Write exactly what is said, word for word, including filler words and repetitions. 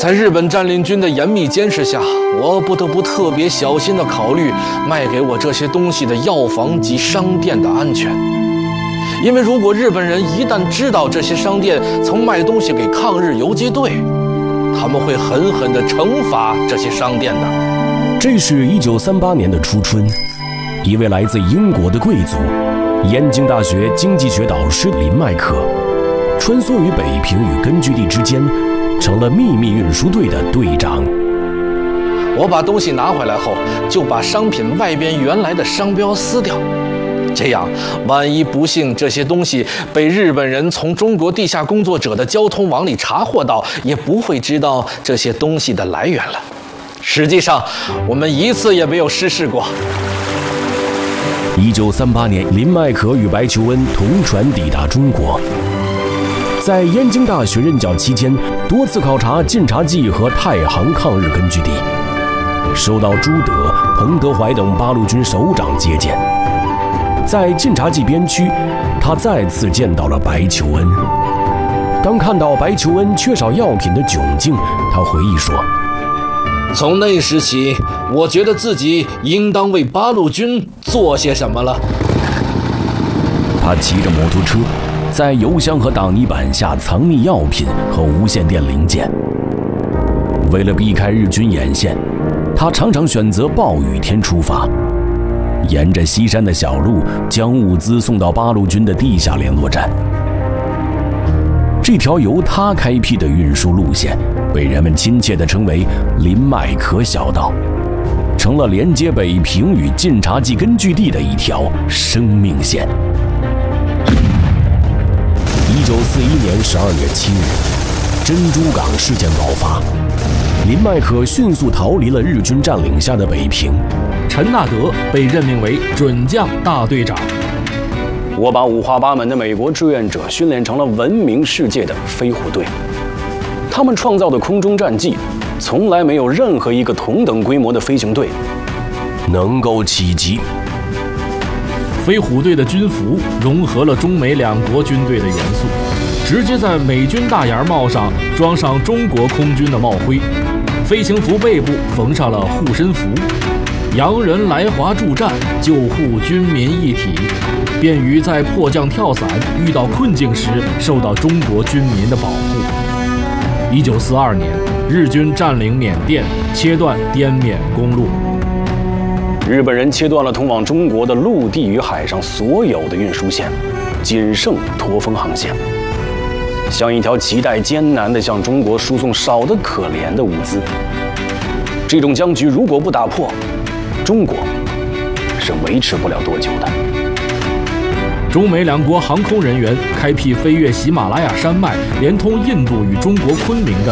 在日本占领军的严密监视下，我不得不特别小心地考虑卖给我这些东西的药房及商店的安全。因为如果日本人一旦知道这些商店曾卖东西给抗日游击队，他们会狠狠地惩罚这些商店的。 这是一九三八年的初春，一位来自英国的贵族，燕京大学经济学导师林麦克，穿梭于北平与根据地之间，成了秘密运输队的队长。 我把东西拿回来后，就把商品外边原来的商标撕掉。这样，万一不幸这些东西被日本人从中国地下工作者的交通网里查获到，也不会知道这些东西的来源了。实际上，我们一次也没有失事过。 一九三八年，林麦克与白求恩同船抵达中国，在燕京大学任教期间，多次考察晋察冀和太行抗日根据地，受到朱德、彭德怀等八路军首长接见。在晋察冀边区，他再次见到了白求恩。当看到白求恩缺少药品的窘境，他回忆说：“ 从那时起，我觉得自己应当为八路军做些什么了。” 他骑着摩托车，在油箱和挡泥板下藏匿药品和无线电零件。为了避开日军眼线，他常常选择暴雨天出发，沿着西山的小路将物资送到八路军的地下联络站。这条由他开辟的运输路线被人们亲切地称为林麦克小道，成了连接北平与晋察冀根据地的一条生命线。一九四一年十二月七日，珍珠港事件爆发，林麦克迅速逃离了日军占领下的北平。 陈纳德被任命为准将大队长。 我把五花八门的美国志愿者训练成了闻名世界的飞虎队，他们创造的空中战绩，从来没有任何一个同等规模的飞行队能够企及。 飞虎队的军服融合了中美两国军队的元素，直接在美军大檐帽上装上中国空军的帽徽，飞行服背部缝上了护身符，洋人来华助战，救护军民一体，便于在迫降跳伞遇到困境时受到中国军民的保护。一九四二年，日军占领缅甸，切断滇缅公路。 日本人切断了通往中国的陆地与海上所有的运输线，仅剩驼峰航线，像一条亟待艰难地向中国输送少得可怜的物资。这种僵局如果不打破，中国是维持不了多久的。 中美两国航空人员开辟飞越喜马拉雅山脉，连通印度与中国昆明的